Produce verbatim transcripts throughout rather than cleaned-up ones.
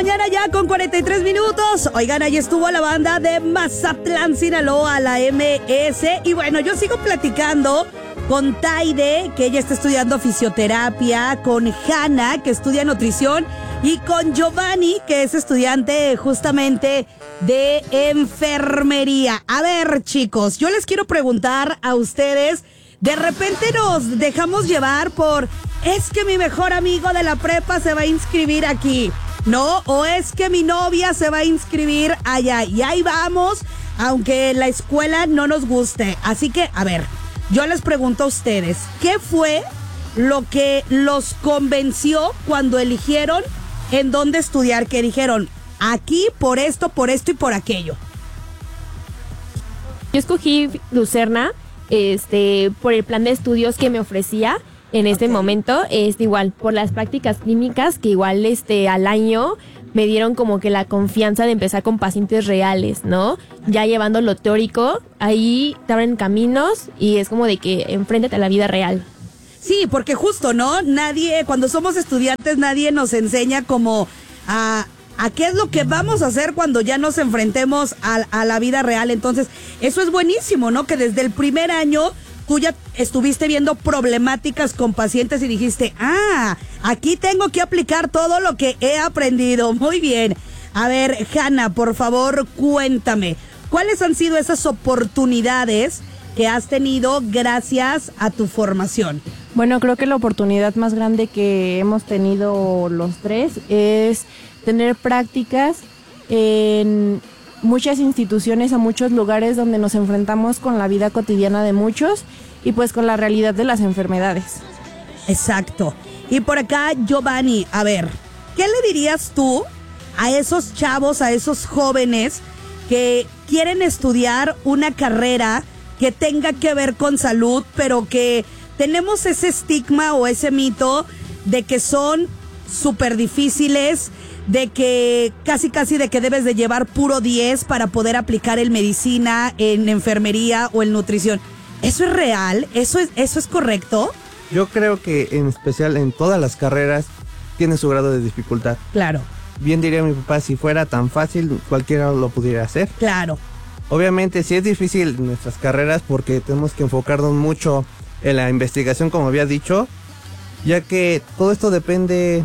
mañana ya con cuarenta y tres minutos. Oigan, ahí estuvo la banda de Mazatlán, Sinaloa, la M S. Y bueno, yo sigo platicando con Taide, que ella está estudiando fisioterapia, con Hanna, que estudia nutrición, y con Giovanni, que es estudiante justamente de enfermería. A ver, chicos, yo les quiero preguntar a ustedes, de repente nos dejamos llevar por, es que mi mejor amigo de la prepa se va a inscribir aquí, ¿no? O es que mi novia se va a inscribir allá, y ahí vamos, aunque la escuela no nos guste. Así que, a ver, yo les pregunto a ustedes, ¿qué fue lo que los convenció cuando eligieron en dónde estudiar? Que dijeron, aquí por esto, por esto y por aquello. Yo escogí Lucerna, este, por el plan de estudios que me ofrecía en este okay. momento, es igual, por las prácticas clínicas que igual este al año me dieron como que la confianza de empezar con pacientes reales, ¿no? Ya llevando lo teórico, ahí te abren caminos y es como de que enfréntate a la vida real. Sí, porque justo, ¿no? Nadie, cuando somos estudiantes, nadie nos enseña como a, a qué es lo que vamos a hacer cuando ya nos enfrentemos a, a la vida real. Entonces, eso es buenísimo, ¿no? Que desde el primer año tú ya estuviste viendo problemáticas con pacientes y dijiste, ah, aquí tengo que aplicar todo lo que he aprendido. Muy bien. A ver, Hanna, por favor, cuéntame, ¿cuáles han sido esas oportunidades que has tenido gracias a tu formación? Bueno, creo que la oportunidad más grande que hemos tenido los tres es tener prácticas en muchas instituciones, a muchos lugares donde nos enfrentamos con la vida cotidiana de muchos y pues con la realidad de las enfermedades. Exacto. Y por acá, Giovanni, a ver, ¿qué le dirías tú a esos chavos, a esos jóvenes que quieren estudiar una carrera que tenga que ver con salud, pero que tenemos ese estigma o ese mito de que son súper difíciles, de que casi casi de que debes de llevar puro diez para poder aplicar en medicina, en enfermería o en nutrición? ¿Eso es real? ¿Eso es, eso es correcto? Yo creo que en especial en todas las carreras tiene su grado de dificultad. Claro. Bien diría mi papá, si fuera tan fácil, cualquiera lo pudiera hacer. Claro. Obviamente sí es difícil nuestras carreras porque tenemos que enfocarnos mucho en la investigación, como había dicho, ya que todo esto depende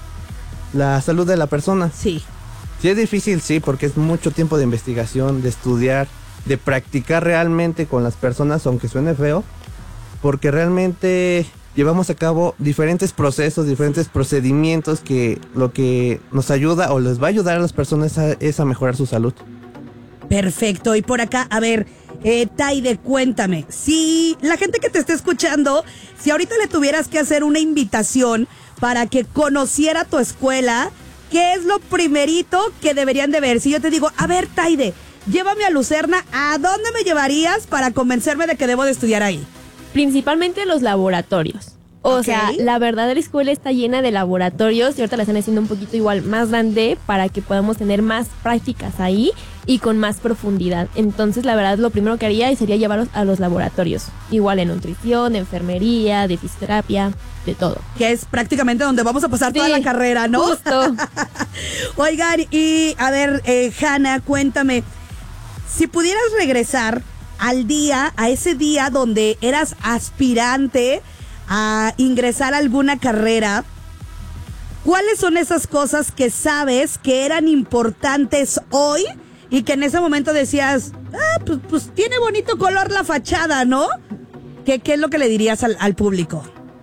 la salud de la persona. Sí. Sí es difícil, sí, porque es mucho tiempo de investigación, de estudiar, de practicar realmente con las personas, aunque suene feo, porque realmente llevamos a cabo diferentes procesos, diferentes procedimientos que lo que nos ayuda o les va a ayudar a las personas a, es a mejorar su salud. Perfecto. Y por acá, a ver, eh, Taide, cuéntame, si la gente que te está escuchando, si ahorita le tuvieras que hacer una invitación para que conociera tu escuela, ¿qué es lo primerito que deberían de ver? Si yo te digo, a ver, Taide, llévame a Lucerna, ¿a dónde me llevarías para convencerme de que debo de estudiar ahí? Principalmente los laboratorios. O okay. sea, la verdadera escuela está llena de laboratorios y ahorita la están haciendo un poquito igual más grande para que podamos tener más prácticas ahí y con más profundidad. Entonces, la verdad, lo primero que haría sería llevarlos a los laboratorios. Igual en nutrición, de enfermería, de fisioterapia, de todo. Que es prácticamente donde vamos a pasar sí, toda la carrera, ¿no? Justo. Oigan, y a ver, eh, Hanna, cuéntame, si pudieras regresar al día, a ese día donde eras aspirante a ingresar a alguna carrera, ¿cuáles son esas cosas que sabes que eran importantes hoy y que en ese momento decías, ah, pues, pues tiene bonito color la fachada, ¿no? ¿Qué, qué es lo que le dirías al, al público?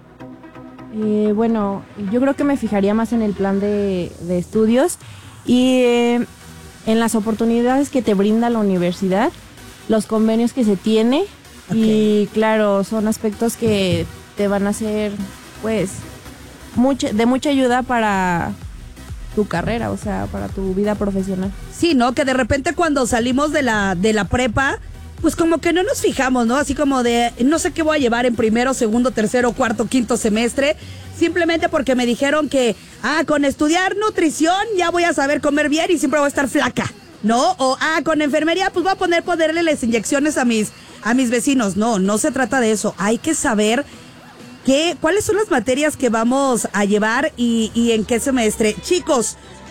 Eh, bueno, yo creo que me fijaría más en el plan de, de estudios y eh, en las oportunidades que te brinda la universidad, los convenios que se tiene. Okay. Y claro, son aspectos que te van a ser, pues, mucha, de mucha ayuda para tu carrera, o sea, para tu vida profesional. Sí, ¿no? Que de repente cuando salimos de la, de la prepa, pues como que no nos fijamos, ¿no? Así como de, no sé qué voy a llevar en primero, segundo, tercero, cuarto, quinto semestre, simplemente porque me dijeron que, ah, con estudiar nutrición ya voy a saber comer bien y siempre voy a estar flaca, ¿no? O, ah, con enfermería, pues voy a poner, ponerle las inyecciones a mis, a mis vecinos. No, no se trata de eso. Hay que saber ¿Qué, ¿Cuáles son las materias que vamos a llevar y, y en qué semestre? Chicos,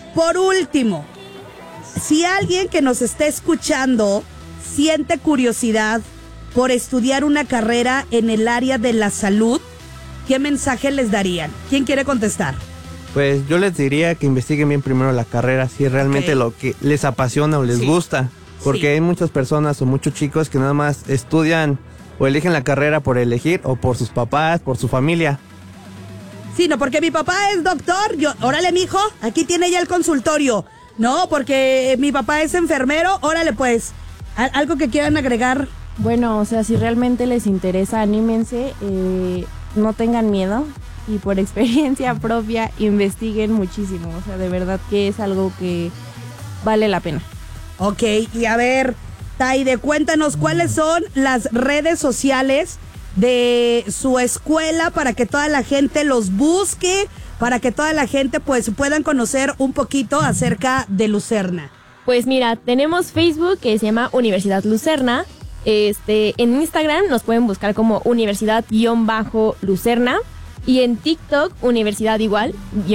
por último, si alguien que nos esté escuchando siente curiosidad por estudiar una carrera en el área de la salud, ¿qué mensaje les darían? ¿Quién quiere contestar? Pues yo les diría que investiguen bien primero la carrera, si es realmente Ok. lo que les apasiona o les Sí. gusta. Porque Sí. hay muchas personas o muchos chicos que nada más estudian o eligen la carrera por elegir o por sus papás, por su familia. Sí, no, porque mi papá es doctor, yo, órale, mijo, aquí tiene ya el consultorio. No, porque mi papá es enfermero, órale, pues, ¿a- algo que quieran agregar? Bueno, o sea, si realmente les interesa, anímense, eh, no tengan miedo y por experiencia propia investiguen muchísimo. O sea, de verdad que es algo que vale la pena. Ok, y a ver, Taide, cuéntanos cuáles son las redes sociales de su escuela para que toda la gente los busque, para que toda la gente pues puedan conocer un poquito acerca de Lucerna. Pues mira, tenemos Facebook que se llama Universidad Lucerna. Este, en Instagram nos pueden buscar como Universidad-Lucerna y en TikTok Universidad igual